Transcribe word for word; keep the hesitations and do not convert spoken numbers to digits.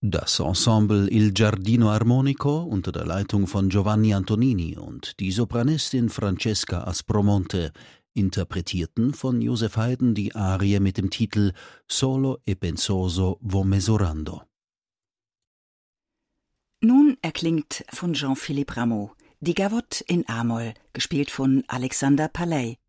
Das Ensemble Il Giardino Armonico unter der Leitung von Giovanni Antonini und die Sopranistin Francesca Aspromonte interpretierten von Joseph Haydn die Arie mit dem Titel Solo e pensoso vo mesurando. Nun erklingt von Jean-Philippe Rameau die Gavotte in A-Moll, gespielt von Alexander Palley.